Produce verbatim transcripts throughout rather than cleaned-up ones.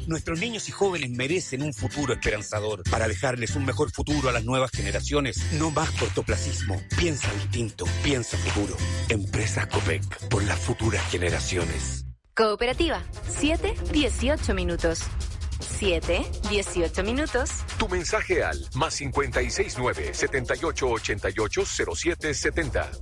Nuestros niños y jóvenes merecen un futuro esperanzador. Para dejarles un mejor futuro a las nuevas generaciones, no más cortoplacismo. Piensa distinto, piensa futuro. Empresa Copec, por las futuras generaciones. Cooperativa, siete dieciocho minutos. siete dieciocho minutos. Tu mensaje al más cincuenta y seis nueve, setenta y ocho ochenta y ocho cero siete setenta.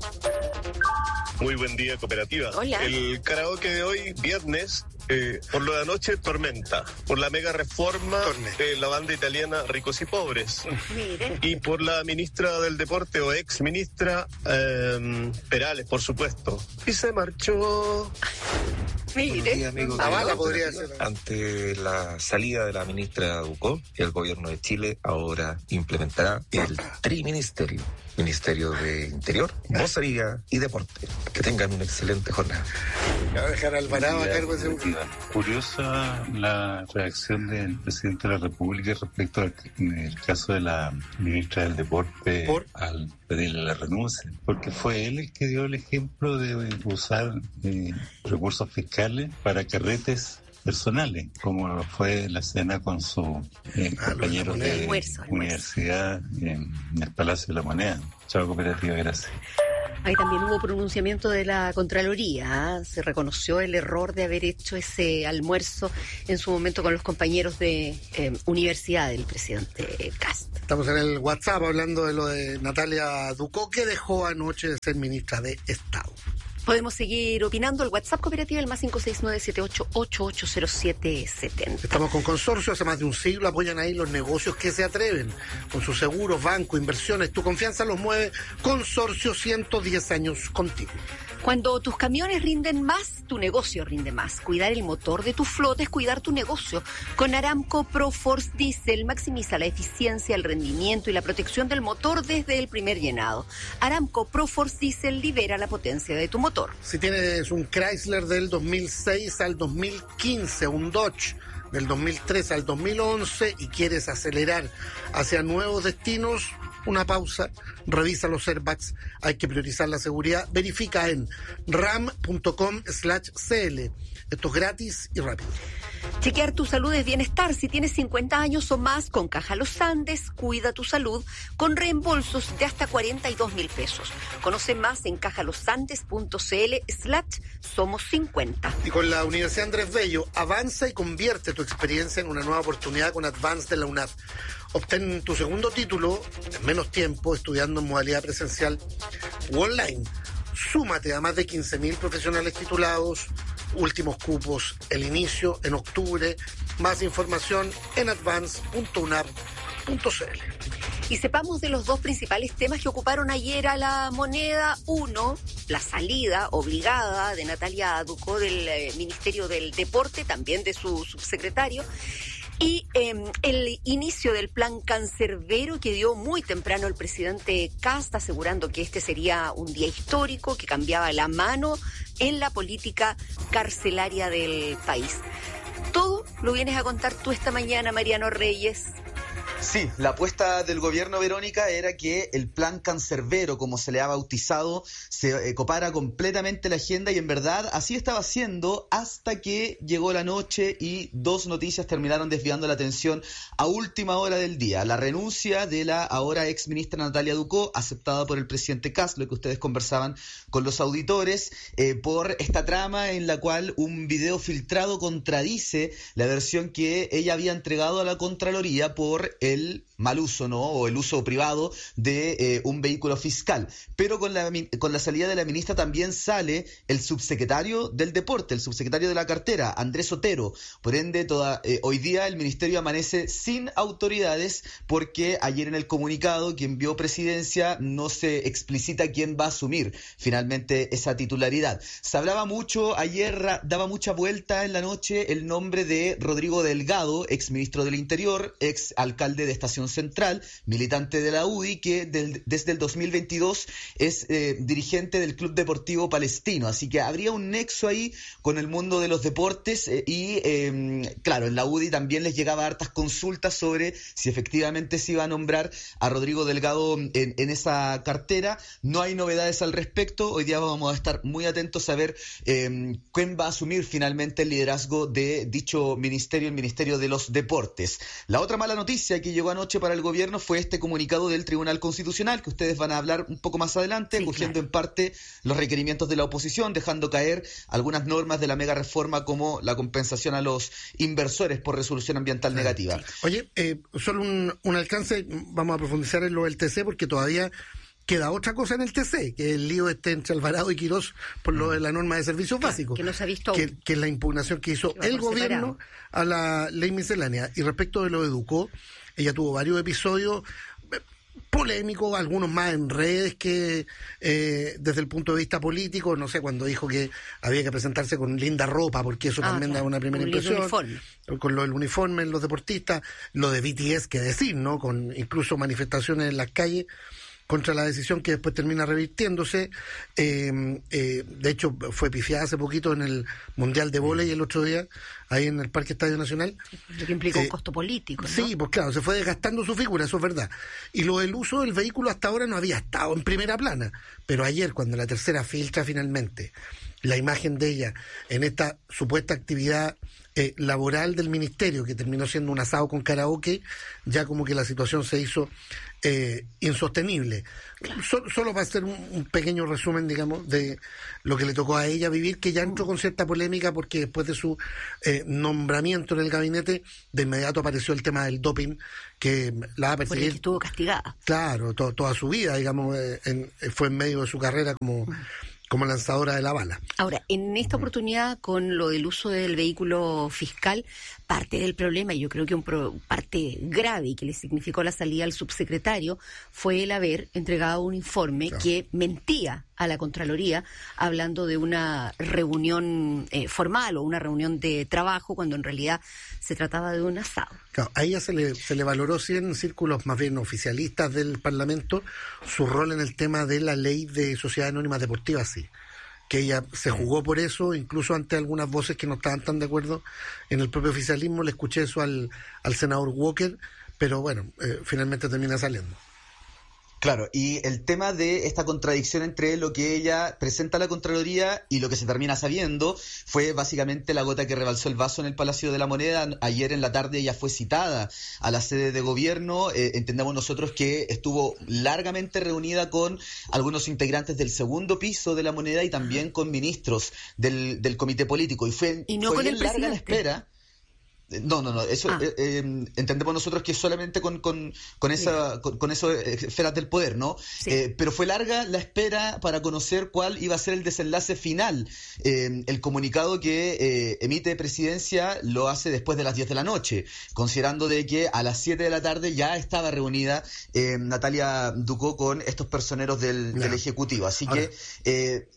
Muy buen día, Cooperativa. Hola. El karaoke de hoy, viernes, eh, por lo de anoche, Tormenta. Por la mega reforma de la banda italiana Ricos y Pobres. Mire. Y por la ministra del Deporte, o ex ministra, eh, Perales, por supuesto. Y se marchó. Mire. Día, amigo, La bala podría ser. Ante la salida de la ministra Ducó, el gobierno de Chile ahora implementará el triministerio. Ministerio de Interior, Vocería y Deporte. Que tengan una excelente jornada. Va a dejar a Alvarado a cargo de ese... Curiosa la reacción del presidente de la República respecto al el caso de la ministra del Deporte ¿Por? al pedirle la renuncia, porque fue él el que dio el ejemplo de usar eh, recursos fiscales para carretes personales, como fue la cena con su eh, Ah, compañero la de almuerzo, almuerzo. universidad en, en el Palacio de la Moneda. Chao, Cooperativa, gracias. Ahí también hubo pronunciamiento de la Contraloría, ¿eh? Se reconoció el error de haber hecho ese almuerzo en su momento con los compañeros de eh, universidad del presidente Kast. Estamos en el WhatsApp hablando de lo de Natalia Ducó, que dejó anoche de ser ministra de Estado. Podemos seguir opinando. El WhatsApp Cooperativa, el más cinco seis nueve siete ocho ocho ocho cero siete siete cero. Estamos con Consorcio, hace más de un siglo apoyan ahí los negocios que se atreven. Con sus seguros, banco, inversiones, tu confianza los mueve. Consorcio, ciento diez años contigo. Cuando tus camiones rinden más, tu negocio rinde más. Cuidar el motor de tu flota es cuidar tu negocio. Con Aramco ProForce Diesel maximiza la eficiencia, el rendimiento y la protección del motor desde el primer llenado. Aramco ProForce Diesel libera la potencia de tu motor. Si tienes un Chrysler del dos mil seis al dos mil quince, un Dodge del dos mil tres al dos mil once y quieres acelerar hacia nuevos destinos, una pausa, revisa los airbags, hay que priorizar la seguridad, verifica en ram.com slash cl. Esto es gratis y rápido. Chequear tu salud es bienestar. Si tienes cincuenta años o más, con Caja Los Andes, cuida tu salud con reembolsos de hasta cuarenta y dos mil pesos. Conoce más en cajalosandes.cl slash somos cincuenta. Y con la Universidad Andrés Bello, avanza y convierte tu experiencia en una nueva oportunidad con Advance de la UNAV. Obtén tu segundo título en menos tiempo, estudiando en modalidad presencial u online. Súmate a más de quince mil profesionales titulados, últimos cupos, el inicio en octubre. Más información en advance punto unab punto cl. Y sepamos de los dos principales temas que ocuparon ayer a la moneda. Uno, la salida obligada de Natalia Ducó del eh, Ministerio del Deporte, también de su subsecretario. Y eh, el inicio del plan cancerbero que dio muy temprano el presidente Kast, asegurando que este sería un día histórico, que cambiaba la mano en la política carcelaria del país. Todo lo vienes a contar tú esta mañana, Mariano Reyes. Sí, la apuesta del gobierno, Verónica, era que el plan cancerbero, como se le ha bautizado, se eh, copara completamente la agenda, y en verdad así estaba siendo hasta que llegó la noche y dos noticias terminaron desviando la atención a última hora del día. La renuncia de la ahora ex ministra Natalia Ducó, aceptada por el presidente Kast, lo que ustedes conversaban con los auditores, eh, por esta trama en la cual un video filtrado contradice la versión que ella había entregado a la Contraloría por el mal uso, ¿no? O el uso privado de eh, un vehículo fiscal. Pero con la, con la salida de la ministra también sale el subsecretario del Deporte, el subsecretario de la cartera, Andrés Otero. Por ende, toda, eh, hoy día el ministerio amanece sin autoridades, porque ayer en el comunicado que envió Presidencia no se explicita quién va a asumir finalmente esa titularidad. Se hablaba mucho, ayer daba mucha vuelta en la noche el nombre de Rodrigo Delgado, ex ministro del Interior, ex alcalde de Estación Comisión Central, militante de la U D I, que del, desde el dos mil veintidós es eh, dirigente del Club Deportivo Palestino. Así que habría un nexo ahí con el mundo de los deportes eh, y, eh, claro, en la U D I también les llegaba hartas consultas sobre si efectivamente se iba a nombrar a Rodrigo Delgado en, en esa cartera. No hay novedades al respecto. Hoy día vamos a estar muy atentos a ver eh, quién va a asumir finalmente el liderazgo de dicho ministerio, el Ministerio de los Deportes. La otra mala noticia que llegó anoche para el gobierno fue este comunicado del Tribunal Constitucional, que ustedes van a hablar un poco más adelante, sí, cogiendo claro. en parte los requerimientos de la oposición, dejando caer algunas normas de la mega reforma como la compensación a los inversores por resolución ambiental sí, negativa. Sí. Oye, eh, solo un, un alcance, vamos a profundizar en lo del T C porque todavía queda otra cosa en el T C, que el lío este entre Alvarado y Quirós por lo de la norma de servicios claro, básicos. Que no se ha visto que, que es la impugnación que hizo el gobierno separado. A la ley miscelánea. Y respecto de lo de Ducó, ella tuvo varios episodios polémicos, algunos más en redes que eh, desde el punto de vista político, no sé, cuando dijo que había que presentarse con linda ropa, porque eso ah, también claro, da una primera impresión, con lo del uniforme en los deportistas, lo de B T S, que decir, ¿no? Con incluso manifestaciones en las calles contra la decisión que después termina revirtiéndose. Eh, eh, de hecho, fue pifiada hace poquito en el Mundial de Vóley el otro día, ahí en el Parque Estadio Nacional. Lo que implica eh, un costo político, ¿no? Sí, pues claro, se fue desgastando su figura, eso es verdad. Y lo del uso del vehículo hasta ahora no había estado en primera plana, pero ayer, cuando la tercera filtra finalmente la imagen de ella en esta supuesta actividad eh, laboral del ministerio, que terminó siendo un asado con karaoke, ya como que la situación se hizo eh, insostenible. Claro. So, solo para hacer un, un pequeño resumen, digamos, de lo que le tocó a ella vivir, que ya entró con cierta polémica porque después de su eh, nombramiento en el gabinete, de inmediato apareció el tema del doping, que la va a perseguir. Por el que estuvo castigada. Claro, to, toda su vida, digamos, eh, en, fue en medio de su carrera como... Uh-huh. como lanzadora de la bala. Ahora, en esta oportunidad, con lo del uso del vehículo fiscal, parte del problema, y yo creo que un pro, parte grave que le significó la salida al subsecretario, fue el haber entregado un informe claro. que mentía a la Contraloría, hablando de una reunión eh, formal o una reunión de trabajo, cuando en realidad se trataba de un asado. Claro, a ella se le, se le valoró, sí, en círculos más bien oficialistas del Parlamento, su rol en el tema de la ley de sociedades anónimas deportivas, sí. Que ella se jugó por eso, incluso ante algunas voces que no estaban tan de acuerdo en el propio oficialismo. Le escuché eso al, al senador Walker, pero bueno, eh, finalmente termina saliendo. Claro, y el tema de esta contradicción entre lo que ella presenta a la Contraloría y lo que se termina sabiendo fue básicamente la gota que rebalsó el vaso en el Palacio de la Moneda. Ayer en la tarde ella fue citada a la sede de gobierno. Eh, entendemos nosotros que estuvo largamente reunida con algunos integrantes del segundo piso de la Moneda y también con ministros del, del comité político. Y fue, y no fue con bien el larga la presidente. espera. No, no, no, eso ah. eh, eh, entendemos nosotros que es solamente con, con, con esa con, con esas esferas del poder, ¿no? Sí. Eh, pero fue larga la espera para conocer cuál iba a ser el desenlace final. Eh, el comunicado que eh, emite Presidencia lo hace después de las diez de la noche, considerando de que a las siete de la tarde ya estaba reunida eh, Natalia Ducó con estos personeros del, no. del Ejecutivo. Así Ahora. que... Eh,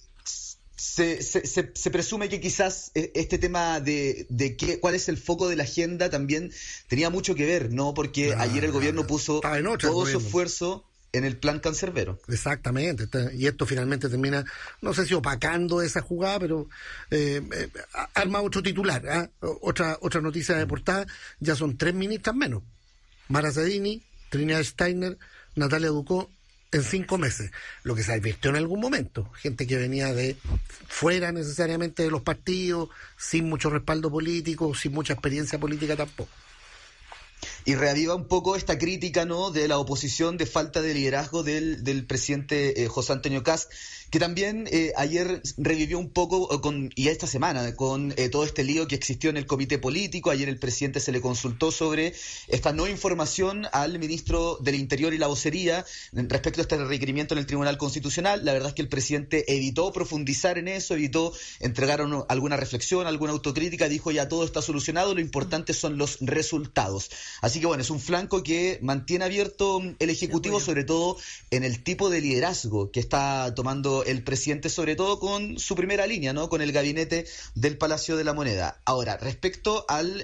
Se, se, se, se presume que quizás este tema de, de qué, cuál es el foco de la agenda también tenía mucho que ver, ¿no? Porque ah, ayer el gobierno puso todo su esfuerzo en el plan cancerbero. Exactamente, y esto finalmente termina, no sé si opacando esa jugada, pero eh, eh, arma otro titular, ¿eh? otra otra noticia de portada. Ya son tres ministras menos: Mara Sedini, Trinidad Steiner, Natalia Ducó, en cinco meses, lo que se advirtió en algún momento, gente que venía de fuera necesariamente de los partidos, sin mucho respaldo político, sin mucha experiencia política tampoco. Y reaviva un poco esta crítica, ¿no?, de la oposición de falta de liderazgo del, del presidente eh, José Antonio Kast, que también eh, ayer revivió un poco, con y esta semana, con eh, todo este lío que existió en el comité político. Ayer el presidente se le consultó sobre esta no información al ministro del Interior y la Vocería respecto a este requerimiento en el Tribunal Constitucional. La verdad es que el presidente evitó profundizar en eso, evitó entregar un, alguna reflexión, alguna autocrítica, dijo ya todo está solucionado, lo importante son los resultados. Así que bueno, es un flanco que mantiene abierto el Ejecutivo, sobre todo en el tipo de liderazgo que está tomando el presidente, sobre todo con su primera línea, ¿no?, con el gabinete del Palacio de la Moneda. Ahora, respecto al eh,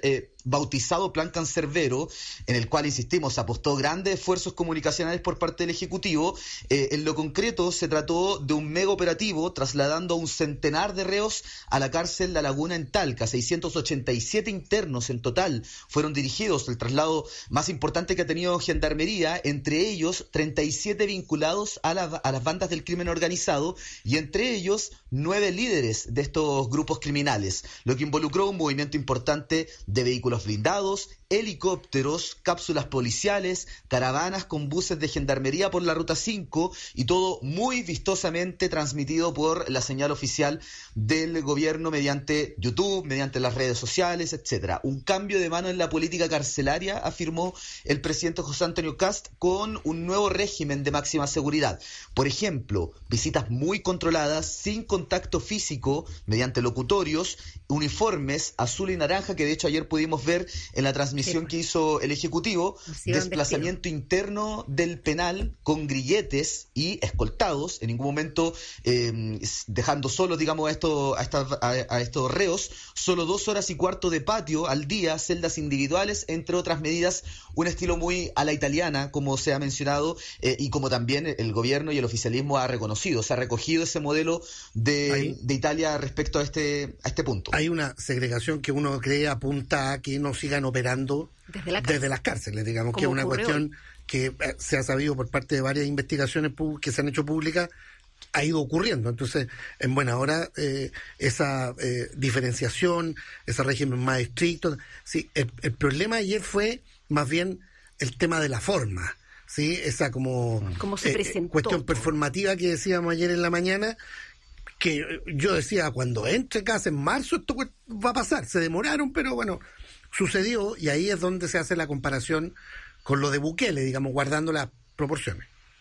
bautizado Plan Cancerbero, en el cual, insistimos, apostó grandes esfuerzos comunicacionales por parte del Ejecutivo. Eh, en lo concreto, se trató de un mega operativo trasladando a un centenar de reos a la cárcel La Laguna en Talca. seiscientos ochenta y siete internos en total fueron dirigidos, el traslado más importante que ha tenido Gendarmería, entre ellos treinta y siete vinculados a, la, a las bandas del crimen organizado y entre ellos nueve líderes de estos grupos criminales, lo que involucró un movimiento importante de vehículos blindados, helicópteros, cápsulas policiales, caravanas con buses de Gendarmería por la Ruta cinco y todo muy vistosamente transmitido por la señal oficial del gobierno mediante YouTube, mediante las redes sociales, etcétera. Un cambio de mano en la política carcelaria, afirmó el presidente José Antonio Kast, con un nuevo régimen de máxima seguridad. Por ejemplo, visitas muy controladas, sin contacto físico, mediante locutorios, uniformes azul y naranja, que de hecho ayer pudimos ver en la transmisión misión que hizo el Ejecutivo, desplazamiento interno del penal con grilletes y escoltados, en ningún momento eh, dejando solos, digamos, a estos, a, estas, a, a estos reos, solo dos horas y cuarto de patio al día, celdas individuales, entre otras medidas, un estilo muy a la italiana, como se ha mencionado, eh, y como también el gobierno y el oficialismo ha reconocido, se ha recogido ese modelo de, de Italia respecto a este, a este punto. Hay una segregación que uno cree apunta a que no sigan operando Desde, la desde las cárceles, digamos, que es una cuestión hoy. que se ha sabido por parte de varias investigaciones que se han hecho públicas, ha ido ocurriendo. Entonces, en buena hora, eh, esa eh, diferenciación, ese régimen más estricto. Sí, el, el problema ayer fue más bien el tema de la forma, ¿sí? Esa como ¿Cómo se presentó? Eh, cuestión performativa que decíamos ayer en la mañana, que yo decía, cuando entre casa en marzo, esto va a pasar. Se demoraron, pero bueno, sucedió, y ahí es donde se hace la comparación con lo de Bukele, digamos, guardando las proporciones.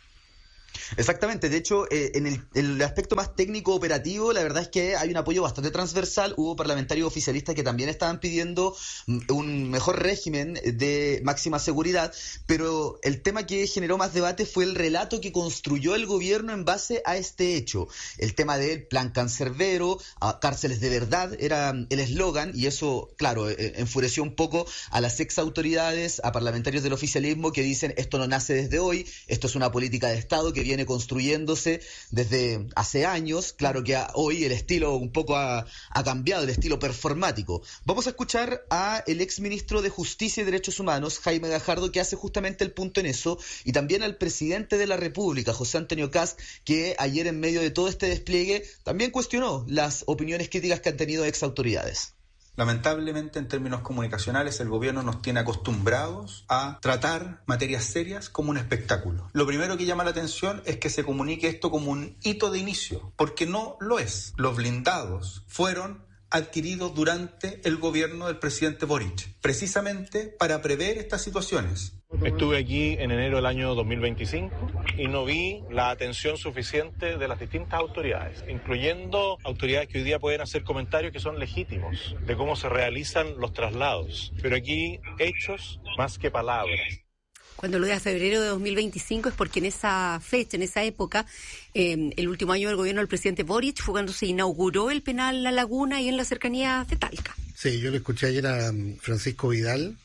Exactamente, de hecho, eh, en el, el aspecto más técnico operativo, la verdad es que hay un apoyo bastante transversal. Hubo parlamentarios oficialistas que también estaban pidiendo un mejor régimen de máxima seguridad, pero el tema que generó más debate fue el relato que construyó el gobierno en base a este hecho. El tema del plan Cancerbero, cárceles de verdad, era el eslogan, y eso, claro, enfureció un poco a las ex autoridades, a parlamentarios del oficialismo que dicen, esto no nace desde hoy, esto es una política de Estado que viene construyéndose desde hace años. Claro que hoy el estilo un poco ha, ha cambiado, el estilo performático. Vamos a escuchar a el exministro de Justicia y Derechos Humanos, Jaime Gajardo, que hace justamente el punto en eso, y también al presidente de la República, José Antonio Kast, que ayer, en medio de todo este despliegue, también cuestionó las opiniones críticas que han tenido ex autoridades. Lamentablemente, en términos comunicacionales, el gobierno nos tiene acostumbrados a tratar materias serias como un espectáculo. Lo primero que llama la atención es que se comunique esto como un hito de inicio, porque no lo es. Los blindados fueron adquiridos durante el gobierno del presidente Boric, precisamente para prever estas situaciones. Estuve aquí en enero del año dos mil veinticinco y no vi la atención suficiente de las distintas autoridades, incluyendo autoridades que hoy día pueden hacer comentarios que son legítimos de cómo se realizan los traslados. Pero aquí, hechos más que palabras. Cuando lo de febrero de dos mil veinticinco es porque en esa fecha, en esa época, eh, el último año del gobierno del presidente Boric fue cuando se inauguró el penal La Laguna y en la cercanía de Talca. Sí, yo le escuché ayer a Francisco Vidal,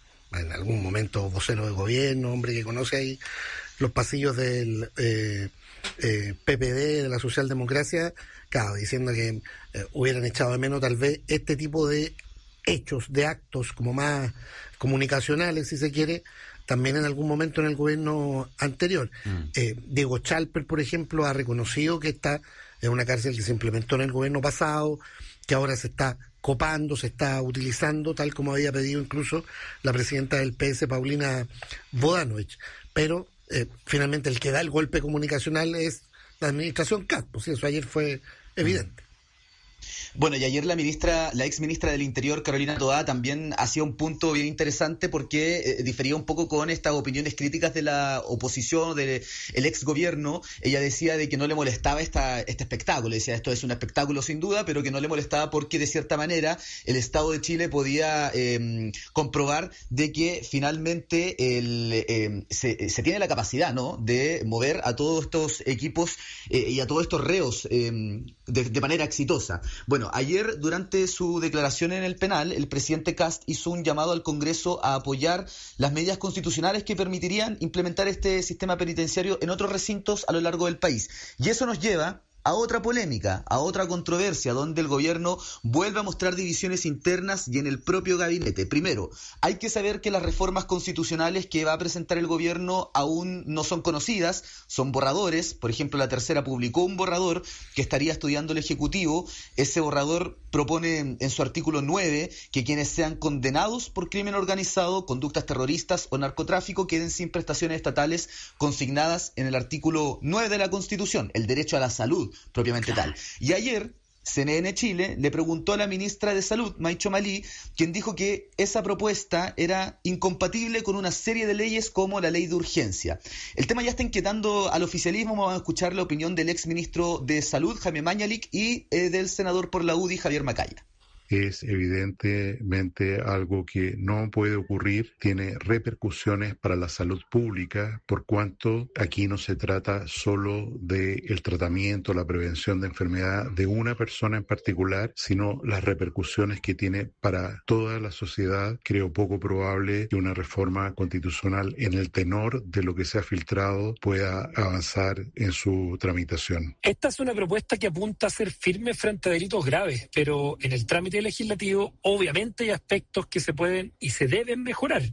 en algún momento vocero de gobierno, hombre que conoce ahí los pasillos del eh, eh, P P D, de la socialdemocracia, claro, diciendo que eh, hubieran echado de menos tal vez este tipo de hechos, de actos como más comunicacionales, si se quiere, también en algún momento en el gobierno anterior. Mm. Eh, Diego Chalper, por ejemplo, ha reconocido que esta es una cárcel que se implementó en el gobierno pasado, que ahora se está copando, se está utilizando, tal como había pedido incluso la presidenta del P S, Paulina Bodanovich. Pero eh, finalmente el que da el golpe comunicacional es la administración Kast, pues eso ayer fue evidente. Mm. Bueno, y ayer la ministra, la ex ministra del Interior, Carolina Toá, también hacía un punto bien interesante porque eh, difería un poco con estas opiniones críticas de la oposición, del ex gobierno. Ella decía de que no le molestaba esta, este espectáculo, decía esto es un espectáculo sin duda, pero que no le molestaba porque de cierta manera el Estado de Chile podía eh, comprobar de que finalmente el, eh, se, se tiene la capacidad, ¿no?, de mover a todos estos equipos eh, y a todos estos reos eh, de, de manera exitosa. Bueno, ayer durante su declaración en el penal, el presidente Kast hizo un llamado al Congreso a apoyar las medidas constitucionales que permitirían implementar este sistema penitenciario en otros recintos a lo largo del país. Y eso nos lleva a otra polémica, a otra controversia, donde el gobierno vuelve a mostrar divisiones internas y en el propio gabinete. Primero, hay que saber que las reformas constitucionales que va a presentar el gobierno aún no son conocidas, son borradores. Por ejemplo, la Tercera publicó un borrador que estaría estudiando el Ejecutivo. Ese borrador propone en su artículo nueve que quienes sean condenados por crimen organizado, conductas terroristas o narcotráfico queden sin prestaciones estatales consignadas en el artículo nueve de la Constitución, el derecho a la salud propiamente tal. Y ayer C N N Chile le preguntó a la ministra de Salud, Maicho Malí, quien dijo que esa propuesta era incompatible con una serie de leyes como la ley de urgencia. El tema ya está inquietando al oficialismo. Vamos a escuchar la opinión del exministro de Salud, Jaime Mañalich, y eh, del senador por la U D I, Javier Macaya. Es evidentemente algo que no puede ocurrir, tiene repercusiones para la salud pública, por cuanto aquí no se trata solo del tratamiento, la prevención de enfermedad de una persona en particular, sino las repercusiones que tiene para toda la sociedad. Creo poco probable que una reforma constitucional en el tenor de lo que se ha filtrado pueda avanzar en su tramitación. Esta es una propuesta que apunta a ser firme frente a delitos graves, pero en el trámite legislativo obviamente hay aspectos que se pueden y se deben mejorar.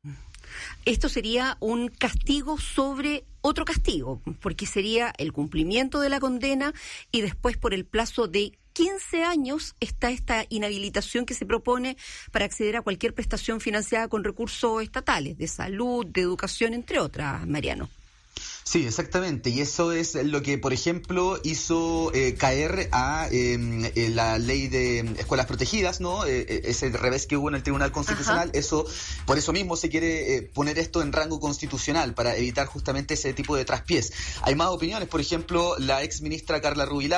Esto sería un castigo sobre otro castigo, porque sería el cumplimiento de la condena y después por el plazo de quince años está esta inhabilitación que se propone para acceder a cualquier prestación financiada con recursos estatales, de salud, de educación, entre otras, Mariano. Sí, exactamente, y eso es lo que, por ejemplo, hizo eh, caer a eh, la ley de escuelas protegidas, ¿no? Eh, ese revés que hubo en el Tribunal Constitucional. Ajá. Eso, por eso mismo se quiere eh, poner esto en rango constitucional, para evitar justamente ese tipo de traspiés. Hay más opiniones, por ejemplo, la ex ministra Carla Rubilar